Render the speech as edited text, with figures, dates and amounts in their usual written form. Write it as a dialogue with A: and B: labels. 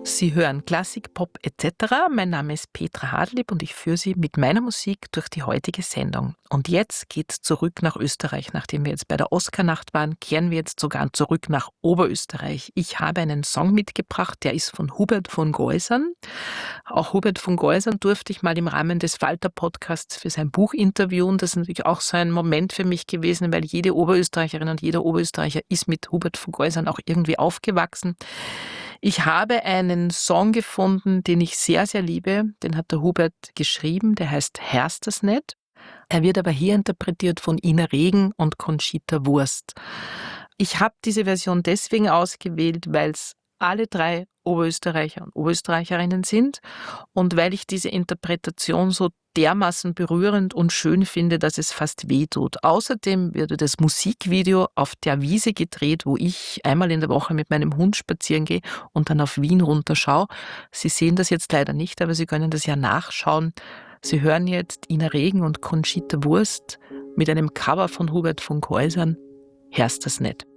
A: Sie hören Klassik, Pop etc. Mein Name ist Petra Hadlieb und ich führe Sie mit meiner Musik durch die heutige Sendung. Und jetzt geht's zurück nach Österreich. Nachdem wir jetzt bei der Oscarnacht waren, kehren wir jetzt sogar zurück nach Oberösterreich. Ich habe einen Song mitgebracht, der ist von Hubert von Geusern. Auch Hubert von Geusern durfte ich mal im Rahmen des Falter-Podcasts für sein Buch interviewen. Das ist natürlich auch so ein Moment für mich gewesen, weil jede Oberösterreicherin und jeder Oberösterreicher ist mit Hubert von Geusern auch irgendwie aufgewachsen. Ich habe einen Song gefunden, den ich sehr, sehr liebe. Den hat der Hubert geschrieben, der heißt Hörst das nicht? Er wird aber hier interpretiert von Ina Regen und Conchita Wurst. Ich habe diese Version deswegen ausgewählt, weil es alle drei Oberösterreicher und Oberösterreicherinnen sind und weil ich diese Interpretation so dermaßen berührend und schön finde, dass es fast wehtut. Außerdem wird das Musikvideo auf der Wiese gedreht, wo ich einmal in der Woche mit meinem Hund spazieren gehe und dann auf Wien runterschaue. Sie sehen das jetzt leider nicht, aber Sie können das ja nachschauen. Sie hören jetzt Ina Regen und Conchita Wurst mit einem Cover von Hubert von Geusern. Hörst das nicht?